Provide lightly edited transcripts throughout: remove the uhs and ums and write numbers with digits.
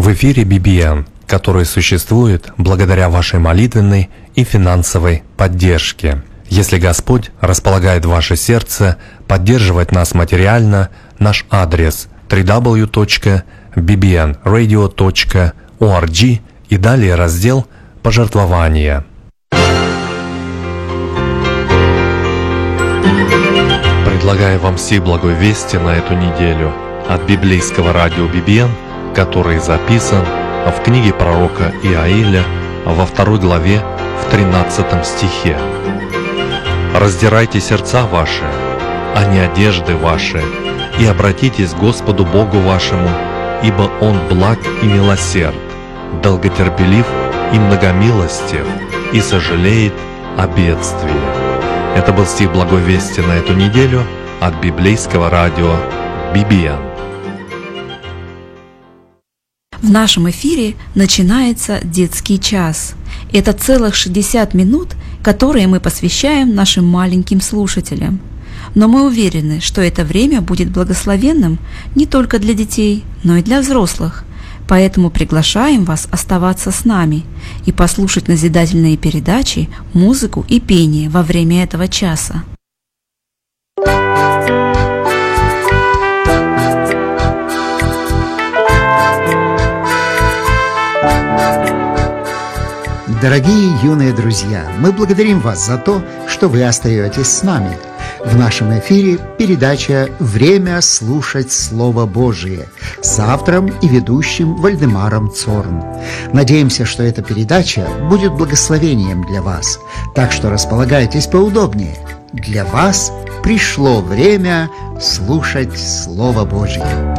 В эфире BBN, который существует благодаря вашей молитвенной и финансовой поддержке. Если Господь располагает ваше сердце поддерживать нас материально, наш адрес www.bbnradio.org и далее раздел «Пожертвования». Предлагаю вам все благой вести на эту неделю от библейского радио BBN, который записан в книге пророка Иаиля во 2 главе в 13 стихе. «Раздирайте сердца ваши, а не одежды ваши, и обратитесь к Господу Богу вашему, ибо Он благ и милосерд, долготерпелив и многомилостив, и сожалеет о бедствии». Это был стих благой вести на эту неделю от библейского радио BBN. В нашем эфире начинается детский час. Это целых 60 минут, которые мы посвящаем нашим маленьким слушателям. Но мы уверены, что это время будет благословенным не только для детей, но и для взрослых. Поэтому приглашаем вас оставаться с нами и послушать назидательные передачи, музыку и пение во время этого часа. Дорогие юные друзья, мы благодарим вас за то, что вы остаетесь с нами. В нашем эфире передача «Время слушать Слово Божие» с автором и ведущим Вальдемаром Цорн. Надеемся, что эта передача будет благословением для вас, так что располагайтесь поудобнее. Для вас пришло время слушать Слово Божие.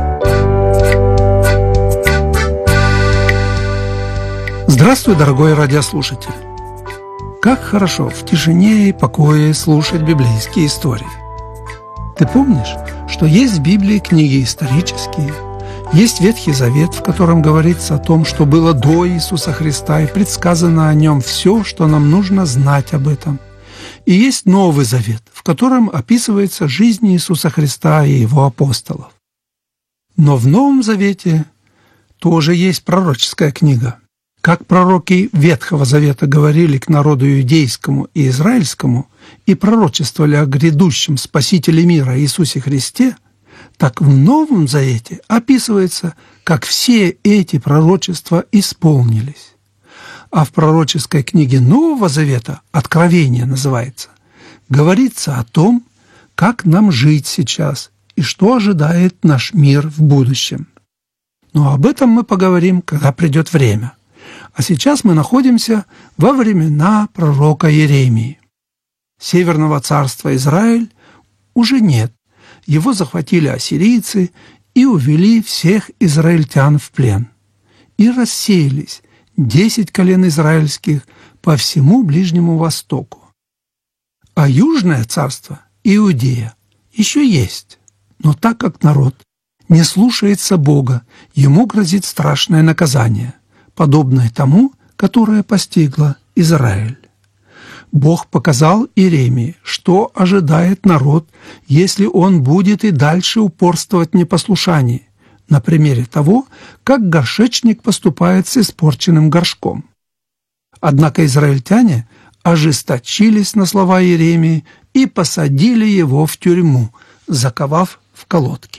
Здравствуй, дорогой радиослушатель! Как хорошо в тишине и покое слушать библейские истории. Ты помнишь, что есть в Библии книги исторические, есть Ветхий Завет, в котором говорится о том, что было до Иисуса Христа, и предсказано о нем все, что нам нужно знать об этом. И есть Новый Завет, в котором описывается жизнь Иисуса Христа и его апостолов. Но в Новом Завете тоже есть пророческая книга. Как пророки Ветхого Завета говорили к народу иудейскому и израильскому и пророчествовали о грядущем Спасителе мира Иисусе Христе, так в Новом Завете описывается, как все эти пророчества исполнились. А в пророческой книге Нового Завета, Откровение называется, говорится о том, как нам жить сейчас и что ожидает наш мир в будущем. Но об этом мы поговорим, когда придет время. А сейчас мы находимся во времена пророка Иеремии. Северного царства Израиль уже нет. Его захватили ассирийцы и увели всех израильтян в плен. И рассеялись 10 колен израильских по всему Ближнему Востоку. А Южное царство, Иудея, еще есть. Но так как народ не слушается Бога, ему грозит страшное наказание, подобное тому, которое постигло Израиль. Бог показал Иеремии, что ожидает народ, если он будет и дальше упорствовать в непослушании, на примере того, как горшечник поступает с испорченным горшком. Однако израильтяне ожесточились на слова Иеремии и посадили его в тюрьму, заковав в колодки.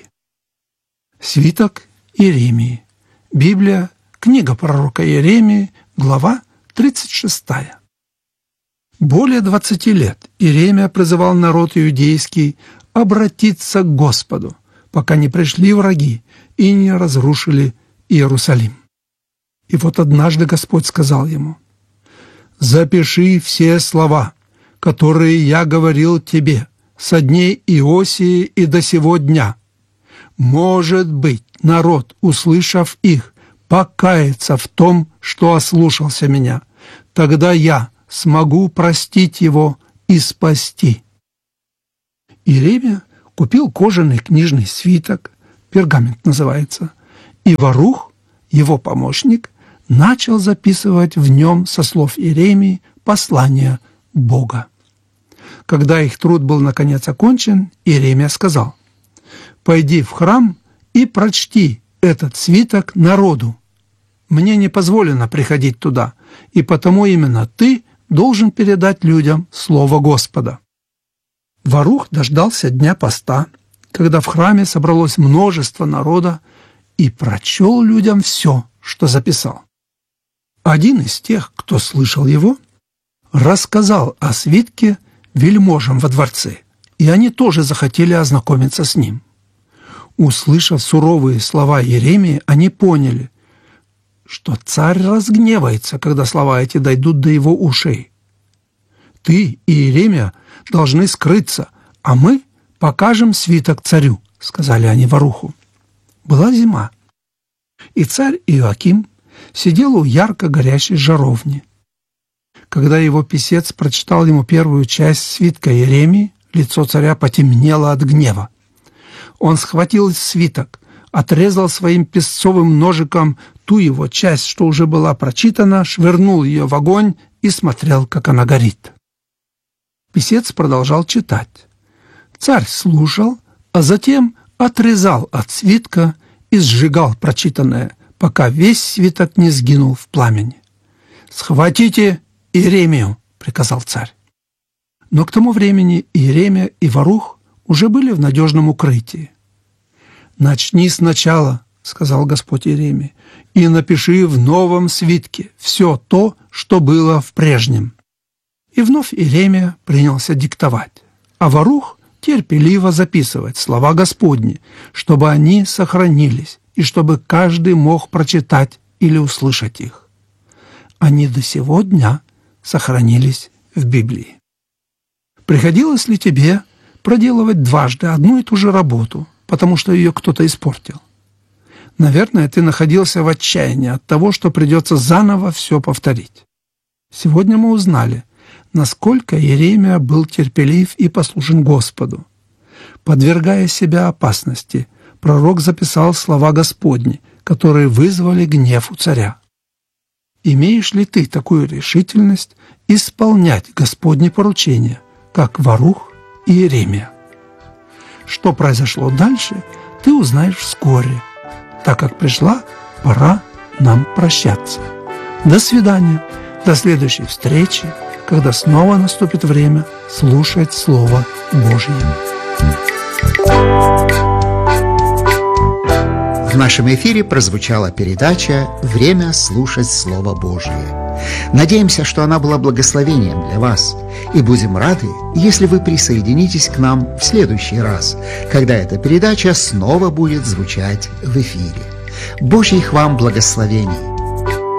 Свиток Иеремии. Библия. Книга пророка Иеремии, глава 36. Более 20 лет Иеремия призывал народ иудейский обратиться к Господу, пока не пришли враги и не разрушили Иерусалим. И вот однажды Господь сказал ему: «Запиши все слова, которые я говорил тебе со дней Иосии и до сего дня. Может быть, народ, услышав их, покаяться в том, что ослушался меня, тогда я смогу простить его и спасти». Иеремия купил кожаный книжный свиток, пергамент называется, и Варух, его помощник, начал записывать в нем со слов Иеремии послания Бога. Когда их труд был наконец окончен, Иеремия сказал: «Пойди в храм и прочти этот свиток народу Мне не позволено приходить туда, и потому именно ты должен передать людям слово Господа». Варух дождался дня поста, когда в храме собралось множество народа, и прочел людям все, что записал. Один из тех, кто слышал его, рассказал о свитке вельможам во дворце, и они тоже захотели ознакомиться с ним. Услышав суровые слова Иеремии, они поняли, что царь разгневается, когда слова эти дойдут до его ушей. «Ты и Иеремия должны скрыться, а мы покажем свиток царю», — сказали они Варуху. Была зима, и царь Иоаким сидел у ярко горящей жаровни. Когда его писец прочитал ему первую часть свитка Иеремии, лицо царя потемнело от гнева. Он схватил свиток, отрезал своим песцовым ножиком ту его часть, что уже была прочитана, швырнул ее в огонь и смотрел, как она горит. Писец продолжал читать. Царь слушал, а затем отрезал от свитка и сжигал прочитанное, пока весь свиток не сгинул в пламени. «Схватите Иеремию», — приказал царь. Но к тому времени Иеремия и Варух уже были в надежном укрытии. «Начни сначала», — сказал Господь Иеремии, «и напиши в новом свитке все то, что было в прежнем». И вновь Иеремия принялся диктовать, а Варух терпеливо записывать слова Господни, чтобы они сохранились и чтобы каждый мог прочитать или услышать их. Они до сего дня сохранились в Библии. Приходилось ли тебе проделывать дважды одну и ту же работу, потому что ее кто-то испортил? Наверное, ты находился в отчаянии от того, что придется заново все повторить. Сегодня мы узнали, насколько Иеремия был терпелив и послушен Господу. Подвергая себя опасности, пророк записал слова Господни, которые вызвали гнев у царя. Имеешь ли ты такую решительность исполнять Господни поручения, как Варух и Иеремия? Что произошло дальше, ты узнаешь вскоре, так как пришла пора нам прощаться. До свидания, до следующей встречи, когда снова наступит время слушать Слово Божье. В нашем эфире прозвучала передача «Время слушать Слово Божье». Надеемся, что она была благословением для вас, и будем рады, если вы присоединитесь к нам в следующий раз, когда эта передача снова будет звучать в эфире. Божьих вам благословений!